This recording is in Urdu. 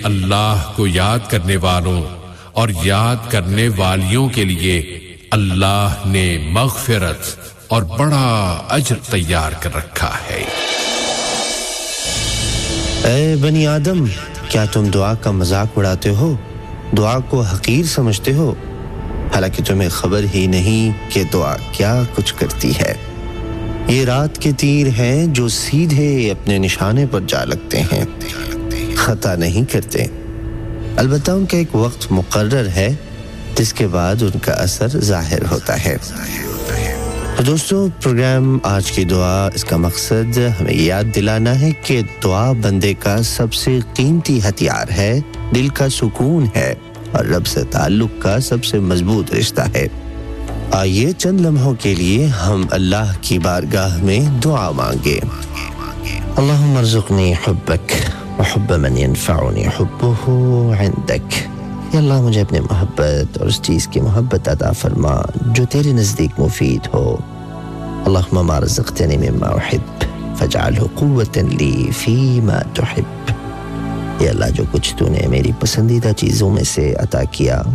اللہ کو یاد کرنے والوں اور یاد کرنے والیوں کے لیے اللہ نے مغفرت اور بڑا اجر تیار کر رکھا ہے۔ اے بنی آدم، کیا تم دعا کا مذاق اڑاتے ہو؟ دعا کو حقیر سمجھتے ہو، حالانکہ تمہیں خبر ہی نہیں کہ دعا کیا کچھ کرتی ہے۔ یہ رات کے تیر ہیں جو سیدھے اپنے نشانے پر جا لگتے ہیں، خطا نہیں کرتے، البتہ ان کا ایک وقت مقرر ہے جس کے بعد ان کا اثر ظاہر ہوتا ہے۔ تو دوستو، پروگرام آج کی دعا، اس کا مقصد ہمیں یاد دلانا ہے کہ دعا بندے کا سب سے قیمتی ہتھیار ہے، دل کا سکون ہے اور رب سے تعلق کا سب سے مضبوط رشتہ ہے۔ آئیے چند لمحوں کے لیے ہم اللہ کی بارگاہ میں دعا مانگے۔ اللہم ارزقنی حبک وحب من ينفعنی حبہ عندک۔ یا اللہ، مجھے اپنے محبت اور اس چیز کی محبت عطا فرما جو تیرے نزدیک مفید ہو۔ اللہم ما رزقتنی مما احب فاجعلہ قوۃ لی فیما تحب۔ یا اللہ، جو کچھ تو نے میری پسندیدہ چیزوں میں سے عطا کیا